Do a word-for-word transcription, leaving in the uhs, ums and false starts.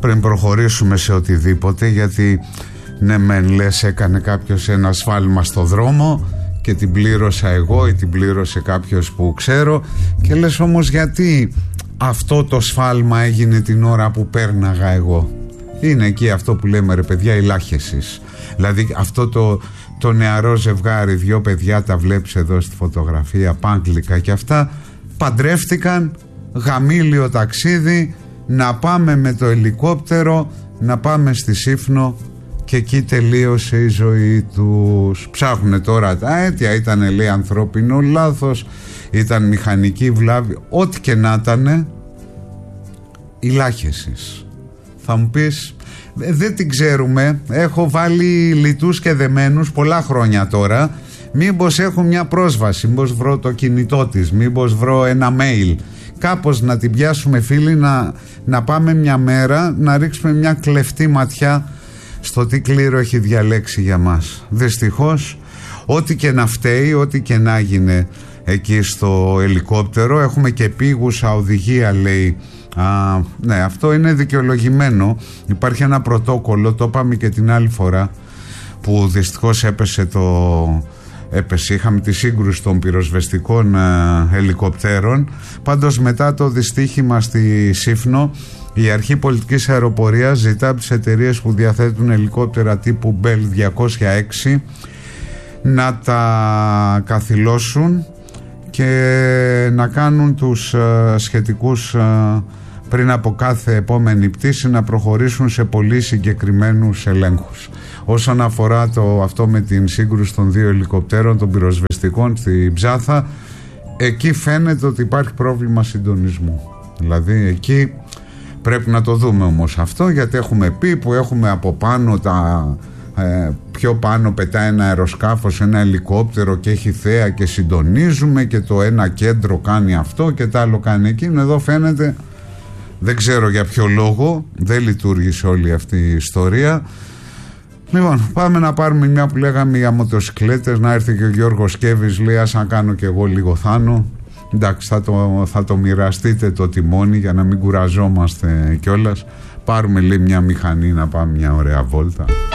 πριν προχωρήσουμε σε οτιδήποτε, γιατί ναι μεν λες έκανε κάποιος ένα σφάλμα στο δρόμο και την πλήρωσα εγώ ή την πλήρωσε κάποιος που ξέρω, και λες όμως γιατί αυτό το σφάλμα έγινε την ώρα που πέρναγα εγώ. Είναι εκεί αυτό που λέμε, ρε παιδιά, η λάχεσης. Δηλαδή αυτό το, το νεαρό ζευγάρι, δυο παιδιά, τα βλέπεις εδώ στη φωτογραφία, πάγκλικα και αυτά, παντρεύτηκαν, γαμήλιο ταξίδι, να πάμε με το ελικόπτερο, να πάμε στη Σύφνο, και εκεί τελείωσε η ζωή τους. Ψάχνουν τώρα τα αίτια, ήταν λέει ανθρώπινο λάθος, ήταν μηχανική βλάβη, ό,τι και να ήταν, η λάχεσης. Θα μου πεις, δεν την ξέρουμε, έχω βάλει λιτούς και δεμένους πολλά χρόνια τώρα, μήπως έχω μια πρόσβαση, μήπως βρω το κινητό της, μήπως βρω ένα mail, κάπως να την πιάσουμε φίλοι, να, να πάμε μια μέρα να ρίξουμε μια κλεφτή ματιά στο τι κλήρο έχει διαλέξει για μας. Δυστυχώς, ό,τι και να φταίει, ό,τι και να γίνει εκεί στο ελικόπτερο, έχουμε και επίγουσα οδηγία, λέει. Α, ναι, αυτό είναι δικαιολογημένο. Υπάρχει ένα πρωτόκολλο, το είπαμε και την άλλη φορά, που δυστυχώς έπεσε το... έπεσε, είχαμε τη σύγκρουση των πυροσβεστικών ε, ελικοπτέρων. Πάντως μετά το δυστύχημα στη Σύφνο, η Αρχή Πολιτικής Αεροπορίας ζητά από τις εταιρείες που διαθέτουν ελικόπτερα τύπου Bell διακόσια έξι να τα καθυλώσουν και να κάνουν τους ε, σχετικούς ε, πριν από κάθε επόμενη πτήση να προχωρήσουν σε πολύ συγκεκριμένους ελέγχους. Όσον αφορά το, αυτό με την σύγκρουση των δύο ελικοπτέρων των πυροσβεστικών στη Ψάθα, εκεί φαίνεται ότι υπάρχει πρόβλημα συντονισμού. Δηλαδή εκεί πρέπει να το δούμε όμως αυτό, γιατί έχουμε πει που έχουμε από πάνω τα... Ε, πιο πάνω πετάει ένα αεροσκάφος, ένα ελικόπτερο και έχει θέα και συντονίζουμε και το ένα κέντρο κάνει αυτό και το άλλο κάνει εκείνο. Εδώ φαίνεται, δεν ξέρω για ποιο λόγο, δεν λειτουργήσε όλη αυτή η ιστορία. Λοιπόν, πάμε να πάρουμε μια που λέγαμε για μοτοσυκλέτες, να έρθει και ο Γιώργος Σκέβης, λέει ας να κάνω και εγώ λίγο θάνο. Εντάξει, θα το, θα το μοιραστείτε το τιμόνι για να μην κουραζόμαστε κιόλας. Πάρουμε λέει μια μηχανή να πάμε μια ωραία βόλτα.